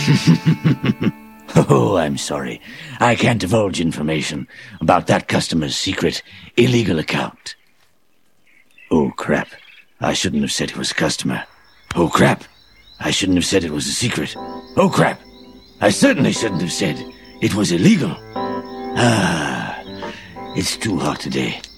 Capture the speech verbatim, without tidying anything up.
Oh, I'm sorry. I can't divulge information about that customer's secret, illegal account. Oh, crap. I shouldn't have said it was a customer. Oh, crap. I shouldn't have said it was a secret. Oh, crap. I certainly shouldn't have said it was illegal. Ah, it's too hot today.